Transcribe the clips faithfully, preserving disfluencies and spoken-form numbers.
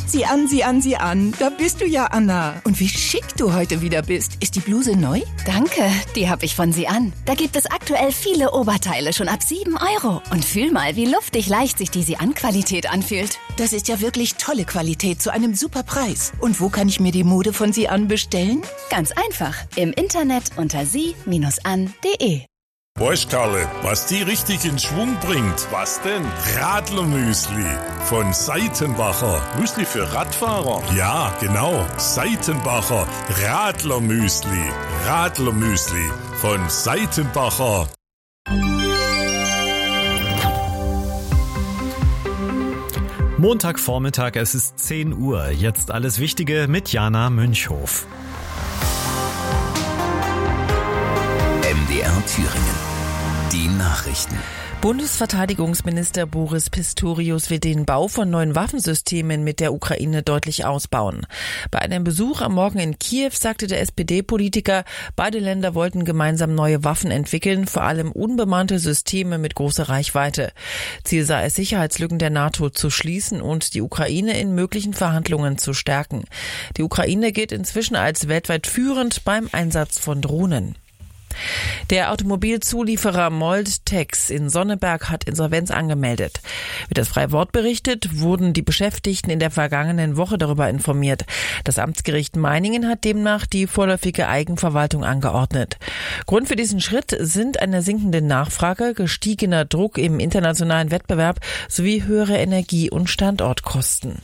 Sieh an, sieh an, sieh an. Da bist du ja, Anna. Und wie schick du heute wieder bist. Ist die Bluse neu? Danke, die habe ich von Sie an. Da gibt es aktuell viele Oberteile schon ab sieben Euro. Und fühl mal, wie luftig leicht sich die Sie an Qualität anfühlt. Das ist ja wirklich tolle Qualität zu einem super Preis. Und wo kann ich mir die Mode von Sie an bestellen? Ganz einfach. Im Internet unter sie Bindestrich an punkt de. Weißt Karle, was die richtig in Schwung bringt? Was denn? Radlermüsli von Seitenbacher. Müsli für Radfahrer? Ja, genau. Seitenbacher Radlermüsli. Radlermüsli von Seitenbacher. Montagvormittag, es ist zehn Uhr. Jetzt alles Wichtige mit Jana Münchhof. M D R Thüringen. Die Nachrichten. Bundesverteidigungsminister Boris Pistorius will den Bau von neuen Waffensystemen mit der Ukraine deutlich ausbauen. Bei einem Besuch am Morgen in Kiew sagte der S P D-Politiker, beide Länder wollten gemeinsam neue Waffen entwickeln, vor allem unbemannte Systeme mit großer Reichweite. Ziel sei es, Sicherheitslücken der NATO zu schließen und die Ukraine in möglichen Verhandlungen zu stärken. Die Ukraine gilt inzwischen als weltweit führend beim Einsatz von Drohnen. Der Automobilzulieferer Mold-Tex in Sonneberg hat Insolvenz angemeldet. Wie das Freie Wort berichtet, wurden die Beschäftigten in der vergangenen Woche darüber informiert. Das Amtsgericht Meiningen hat demnach die vorläufige Eigenverwaltung angeordnet. Grund für diesen Schritt sind eine sinkende Nachfrage, gestiegener Druck im internationalen Wettbewerb sowie höhere Energie- und Standortkosten.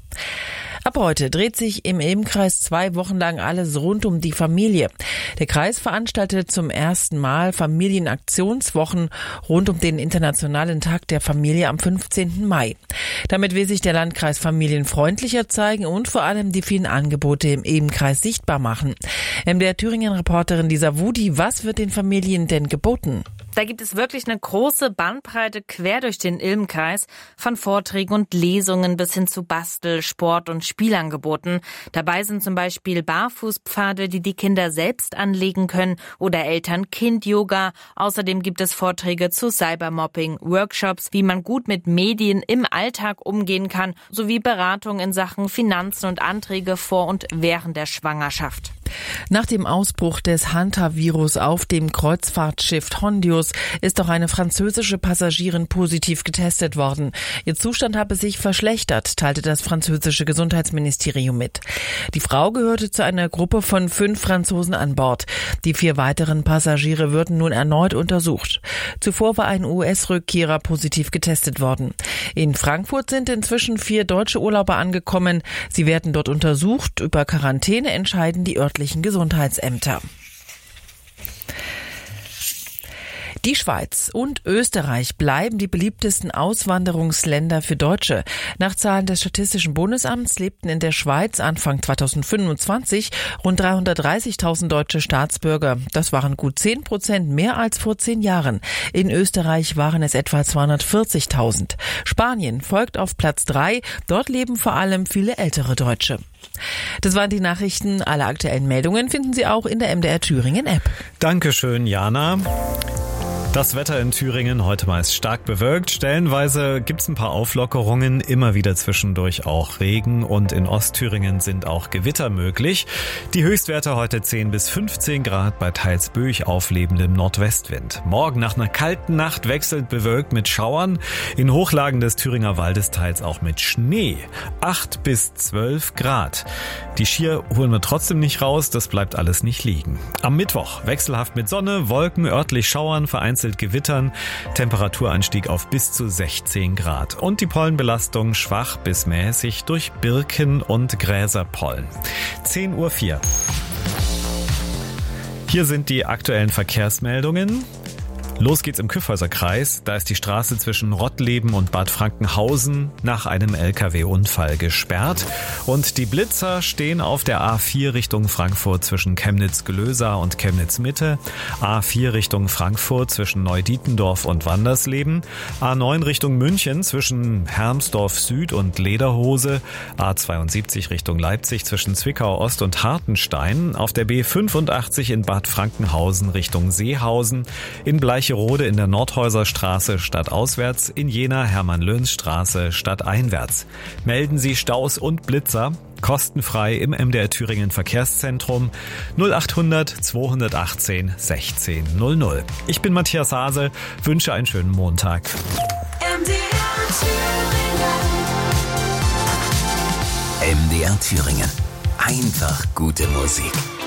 Ab heute dreht sich im Ilm-Kreis zwei Wochen lang alles rund um die Familie. Der Kreis veranstaltet zum ersten Mal Familienaktionswochen rund um den Internationalen Tag der Familie am fünfzehnten Mai. Damit will sich der Landkreis familienfreundlicher zeigen und vor allem die vielen Angebote im Ilm-Kreis sichtbar machen. M D R Thüringen-Reporterin Lisa Wudi, was wird den Familien denn geboten? Da gibt es wirklich eine große Bandbreite quer durch den Ilm-Kreis, von Vorträgen und Lesungen bis hin zu Bastel-, Sport- und Spielangeboten. Dabei sind zum Beispiel Barfußpfade, die die Kinder selbst anlegen können, oder Eltern-Kind-Yoga. Außerdem gibt es Vorträge zu Cybermobbing, Workshops, wie man gut mit Medien im Alltag umgehen kann, sowie Beratung in Sachen Finanzen und Anträge vor und während der Schwangerschaft. Nach dem Ausbruch des Hanta-Virus auf dem Kreuzfahrtschiff Hondius ist auch eine französische Passagierin positiv getestet worden. Ihr Zustand habe sich verschlechtert, teilte das französische Gesundheitsministerium mit. Die Frau gehörte zu einer Gruppe von fünf Franzosen an Bord. Die vier weiteren Passagiere würden nun erneut untersucht. Zuvor war ein U S-Rückkehrer positiv getestet worden. In Frankfurt sind inzwischen vier deutsche Urlauber angekommen. Sie werden dort untersucht. Über Quarantäne entscheiden die örtlichen Gesundheitsämter. Die Schweiz und Österreich bleiben die beliebtesten Auswanderungsländer für Deutsche. Nach Zahlen des Statistischen Bundesamts lebten in der Schweiz Anfang zweitausendfünfundzwanzig rund dreihundertdreißigtausend deutsche Staatsbürger. Das waren gut zehn Prozent mehr als vor zehn Jahren. In Österreich waren es etwa zweihundertvierzigtausend. Spanien folgt auf Platz drei. Dort leben vor allem viele ältere Deutsche. Das waren die Nachrichten. Alle aktuellen Meldungen finden Sie auch in der M D R Thüringen App. Dankeschön, Jana. Das Wetter in Thüringen heute meist stark bewölkt. Stellenweise gibt's ein paar Auflockerungen, immer wieder zwischendurch auch Regen und in Ostthüringen sind auch Gewitter möglich. Die Höchstwerte heute zehn bis fünfzehn Grad bei teils böig auflebendem Nordwestwind. Morgen nach einer kalten Nacht wechselnd bewölkt mit Schauern. In Hochlagen des Thüringer Waldes teils auch mit Schnee. acht bis zwölf Grad. Die Skier holen wir trotzdem nicht raus, das bleibt alles nicht liegen. Am Mittwoch wechselhaft mit Sonne, Wolken, örtlich Schauern, vereinzelt Gewittern, Temperaturanstieg auf bis zu sechzehn Grad und die Pollenbelastung schwach bis mäßig durch Birken- und Gräserpollen. zehn Uhr vier. Hier sind die aktuellen Verkehrsmeldungen. Los geht's im Kyffhäuser-Kreis. Da ist die Straße zwischen Rottleben und Bad Frankenhausen nach einem L K W-Unfall gesperrt. Und die Blitzer stehen auf der A vier Richtung Frankfurt zwischen Chemnitz-Gelösa und Chemnitz-Mitte, A vier Richtung Frankfurt zwischen Neudietendorf und Wandersleben, A neun Richtung München zwischen Hermsdorf Süd und Lederhose, A zweiundsiebzig Richtung Leipzig zwischen Zwickau Ost und Hartenstein, auf der B fünfundachtzig in Bad Frankenhausen Richtung Seehausen, in Bleich Elcherode in der Nordhäuserstraße stadtauswärts, in Jena Hermann-Löns-Straße stadteinwärts. Melden Sie Staus und Blitzer kostenfrei im M D R Thüringen Verkehrszentrum null acht hundert zweihundertachtzehn sechzehn null null. Ich bin Matthias Hase, wünsche einen schönen Montag. M D R Thüringen. M D R Thüringen. Einfach gute Musik.